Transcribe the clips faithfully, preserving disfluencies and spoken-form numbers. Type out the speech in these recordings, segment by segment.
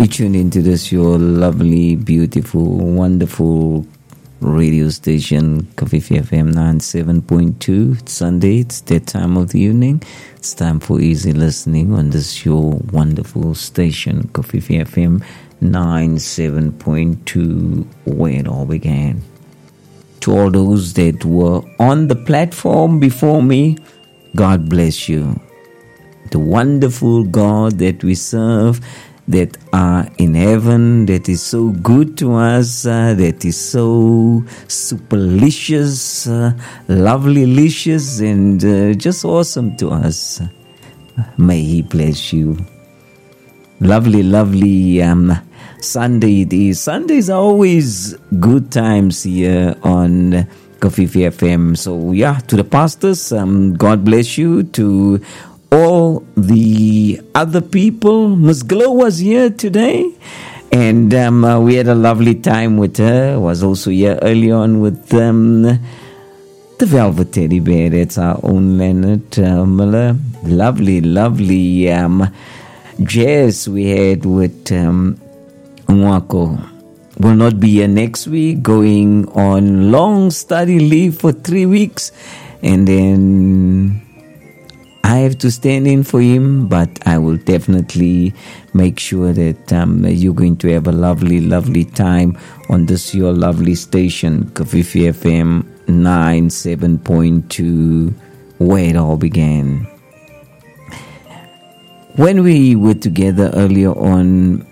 You tune into this, your lovely, beautiful, wonderful radio station, Kafifi F M ninety-seven point two. It's Sunday, it's that time of the evening. It's time for easy listening on this, your wonderful station, Kafifi F M ninety-seven point two, where it all began. To all those that were on the platform before me, God bless you. The wonderful God that we serve, that are in heaven, that is so good to us, uh, that is so superlicious, uh, lovelylicious, and uh, just awesome to us. May He bless you. Lovely, lovely um, Sunday it is. Sundays are always good times here on Kafifi F M. So yeah, to the pastors, um, God bless you. To all the other people, Miss Glow was here today, and um, uh, we had a lovely time with her. Was also here early on with um, the Velvet Teddy Bear. That's our own Leonard uh, Miller. Lovely, lovely um, jazz we had with um, Mwako. Will not be here next week, going on long study leave for three weeks, and then I have to stand in for him, but I will definitely make sure that um, you're going to have a lovely, lovely time on this your lovely station, Kafifi F M ninety-seven point two, where it all began. When we were together earlier on,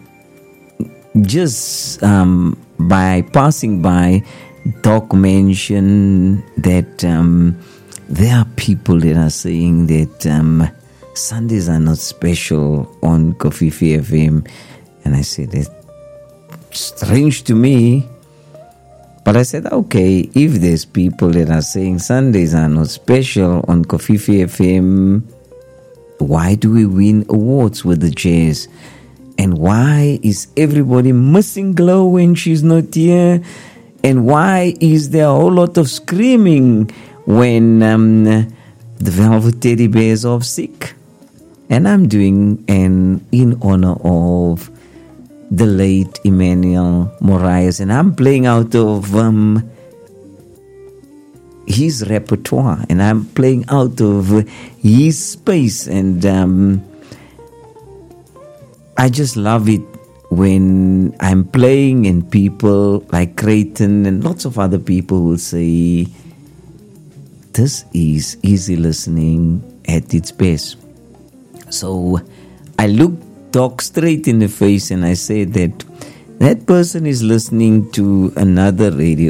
just um, by passing by, Doc mentioned that Um, there are people that are saying that um, Sundays are not special on Kafifi F M. And I said, that's strange to me. But I said, okay, if there's people that are saying Sundays are not special on Kafifi F M, why do we win awards with the jazz? And why is everybody missing Glow when she's not here? And why is there a whole lot of screaming when um, the Velvet Teddy Bear is off sick? And I'm doing an in honor of the late Emmanuel Moraes, and I'm playing out of um, his repertoire, and I'm playing out of his space, and um, I just love it when I'm playing and people like Creighton and lots of other people will say, this is easy listening at its best. So I looked Doc straight in the face and I said that that person is listening to another radio